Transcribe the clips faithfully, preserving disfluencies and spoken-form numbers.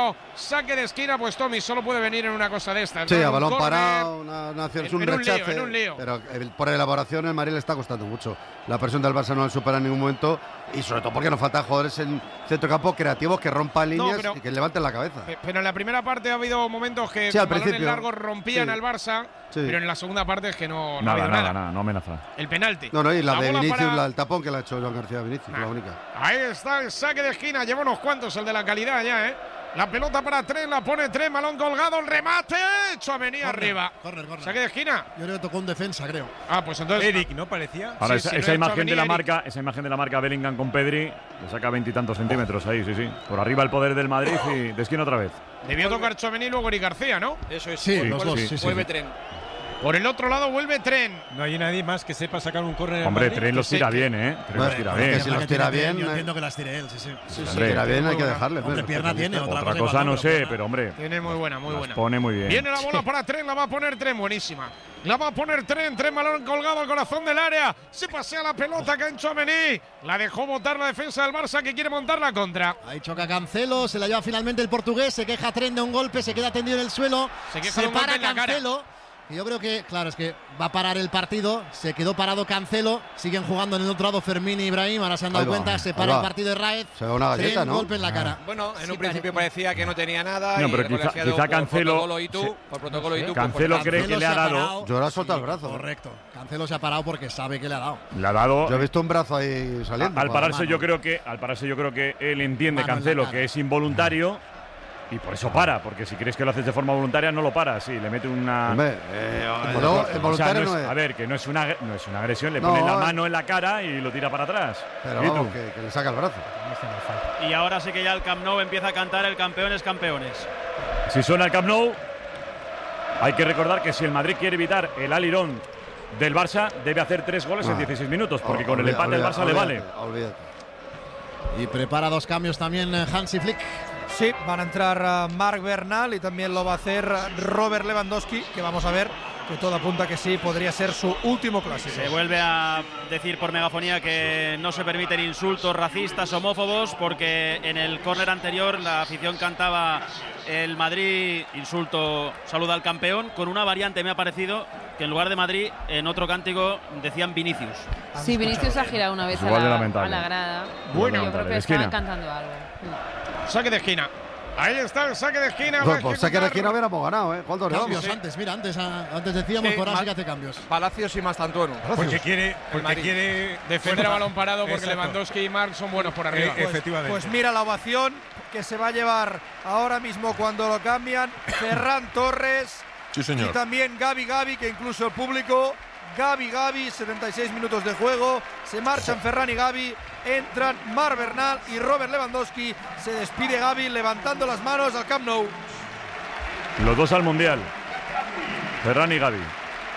luego saque de esquina, pues Tommy solo puede venir en una cosa de esta. Sí, a balón parado, una, una acción, en, un en rechace. Un lío, en un lío. Pero el, por elaboración el Madrid le está costando mucho. La presión del Barça no la supera en ningún momento y sobre todo porque nos faltan jugadores en centrocampo creativos que rompan líneas no, pero, y que levanten la cabeza. Pero en la primera parte ha habido momentos que sí, con balones largos rompían sí. al Barça, sí. pero en la segunda parte es que no, no nada, ha habido nada, nada. nada, no amenaza. El penalti. No, no, y la, la de Vinicius, para... la, el tapón que le ha hecho Joan García Vinicius, nah. la única. Ahí está el saque de esquina, lleva unos cuantos el de la calidad ya, ¿eh? La pelota para Trent, la pone Trent, balón colgado, el remate, Tchouaméni arriba. Corner, corner. Saque de esquina. Yo creo que tocó un defensa, creo. Ah, pues entonces. Eric, ¿no parecía? Ahora sí, esa, sí, esa no imagen de la Eric. marca, esa imagen de la marca Bellingham con Pedri, le saca veintitantos centímetros ahí, sí, sí. Por arriba el poder del Madrid y de esquina otra vez. Debió tocar Tchouaméni y luego Eric García, ¿no? Eso es. Sí, sí los dos. Sí, sí, vuelve sí. Trent. Por el otro lado vuelve Trent. No hay nadie más que sepa sacar un córner. Hombre, Trent los tira bien, ¿eh? Trent los tira bien. Si los tira bien, yo entiendo que las tire él, sí, sí. Si los tira bien hay que dejarle. Hombre, pierna tiene, otra, otra cosa no sé, pero hombre. Tiene muy buena, muy buena. Pone muy bien. Viene la bola para Trent, la va a poner Trent, buenísima. La va a poner Trent, Trent balón colgado al corazón del área. Se pasea la pelota que en Tchouaméni. La dejó botar la defensa del Barça que quiere montar la contra. Ahí choca Cancelo, se la lleva finalmente el portugués, se queja Trent de un golpe, se queda tendido en el suelo. Se, queja se de un golpe para en la Cancelo. cara. Y yo creo que, claro, es que va a parar el partido. Se quedó parado Cancelo. Siguen jugando en el otro lado Fermín y Ibrahim. Ahora se han dado va, cuenta. Se para el partido de Raez. Se da una galleta, ¿no? golpe en la cara. Bueno, en sí, un principio parece. parecía que no tenía nada. No, y pero quizá, quizá Cancelo. Por protocolo y tú, sí. por protocolo y tú. Cancelo pues, cree que le ha dado. Yo ahora suelta el brazo. Correcto. Cancelo se ha parado porque sabe que le ha dado. Le ha dado. Yo he visto un brazo ahí saliendo. A, al pararse mano. yo creo que, al pararse yo creo que él entiende Mano Cancelo que es involuntario. Y por eso para, porque si crees que lo haces de forma voluntaria no lo para, sí, le mete una. Hombre, eh, no, no, o sea, voluntario no no es, es. A ver, que no es una, no es una agresión, le No, pone la eh. mano en la cara y lo tira para atrás. Pero ¿Y vamos, tú? que, que le saca el brazo. Y ahora sí que ya el Camp Nou empieza a cantar el campeones, campeones. Si suena el Camp Nou, hay que recordar que si el Madrid quiere evitar el alirón del Barça, debe hacer tres goles Ah. en dieciséis minutos, porque Oh, con el olvida- empate el olvida- Barça le vale. olvídate, olvídate. Y prepara dos cambios también eh, Hansi Flick. Sí, van a entrar uh, Marc Bernal y también lo va a hacer uh, Robert Lewandowski, que vamos a ver, que todo apunta que sí, podría ser su último clásico. Se vuelve a decir por megafonía que no se permiten insultos racistas, homófobos, porque en el córner anterior la afición cantaba el Madrid, insulto, saluda al campeón, con una variante me ha parecido que en lugar de Madrid, en otro cántico decían Vinicius. Sí, Vinicius ha girado una vez a Igual de la, lamentable. a la grada. Bueno, yo creo que de estaban esquina. cantando algo. Saque de esquina. Ahí está el saque de esquina. Pues por saque de esquina hubiéramos ganado, ¿eh? ¿Cuántos Cambios llevamos? antes, mira, antes, a- antes decíamos, Sí, por ahora sí mal- que hace cambios. Palacios y Mastantuono. Porque quiere, porque Madrid. quiere Defender a balón parado porque Exacto. Lewandowski y Marc son buenos por arriba. Eh, efectivamente. Pues mira la ovación que se va a llevar ahora mismo cuando lo cambian Ferran Torres Sí, y señor. también Gavi Gavi, que incluso el público, Gavi Gavi, setenta y seis minutos de juego, se marchan Ferran y Gavi, entran Marc Bernal y Robert Lewandowski, se despide Gavi levantando las manos al Camp Nou. Los dos al Mundial. Ferran y Gavi.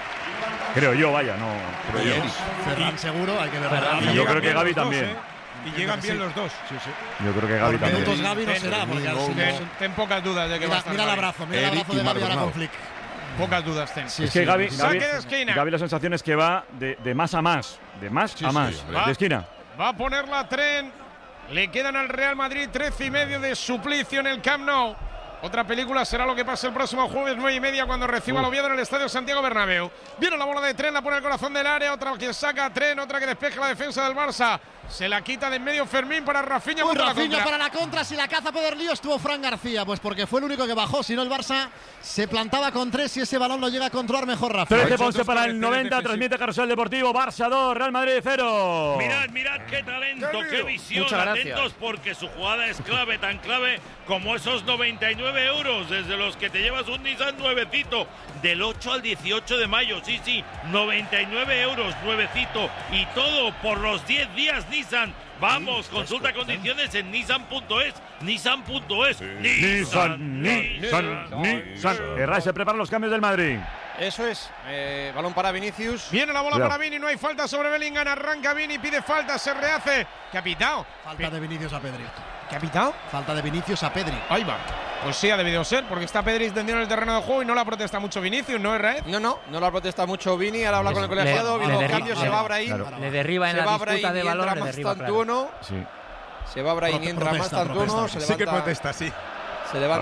Creo yo, vaya, no. Creo yo. Ferran seguro, hay que ver. Y yo llegan creo que bien Gavi los dos, también. ¿eh? Y llegan bien los dos. Sí, sí. Yo creo que Gavi Por minutos también. Gavi no será, porque al Ten, final- ten pocas dudas de que va a Mira, estar mira el Gavi. abrazo, mira el Eric abrazo de y Gavi ahora Marc con Flick. Pocas dudas ten. Sí, Es que sí, Gavi, sí. Gavi, Saque de esquina. Gavi la sensación es que va de, de más a más. De más Sí, a sí, más. hombre. de esquina. Va a poner la Trent. Le quedan al Real Madrid trece y medio de suplicio en el Camp Nou. Otra película será lo que pase el próximo jueves nueve y media cuando reciba al Oviedo en el Estadio Santiago Bernabéu. Viene la bola de Trent, la pone al corazón del área, otra que saca a Trent, otra que despeja la defensa del Barça. Se la quita de en medio Fermín para Rafinha. Uy, contra la Rafinha contra. para la contra, si la caza Pedro Lío estuvo Fran García, pues porque fue el único que bajó, si no el Barça se plantaba con tres y ese balón lo llega a controlar mejor Rafa. trece Son Ponce dos para el correcciones noventa, defensivas. transmite Carrusel Deportivo, Barça dos, Real Madrid cero. Mirad, mirad qué talento, qué visión, Muchas gracias. atentos porque su jugada es clave, tan clave como esos noventa y nueve euros desde los que te llevas un Nissan nuevecito del ocho al dieciocho de mayo, sí, sí, noventa y nueve euros, nuevecito y todo por los diez días Nissan. Vamos, consulta condiciones en nissan punto es, nissan punto es. Nissan, Nissan, Nissan. Herrera se preparan los cambios del Madrid. Eso es. Eh, balón para Vinicius. Viene la bola Cuidado. para Vini, no hay falta sobre Bellingham, arranca Vini, pide falta, se rehace. ¿Qué ha pitado? Falta de Vinicius a Pedri. ¿Qué ha pitado? Falta de Vinicius a Pedri. Ahí va. Pues sí, ha debido ser, porque está Pedri tendido en el terreno de juego y no la protesta mucho Vinicius, ¿no es Raed? No, no, no la protesta mucho Vini, ahora habla con el colegiado, le- viene le el derri- cambio, le- se va Brahim. claro. Le derriba en Se la va disputa Brahim de y balón, entra le derriba, claro. Mastantuono. Sí. Se va Brahim y Prote- entra protesta, Mastantuono, protesta. se Sí que levanta, protesta, sí. se levanta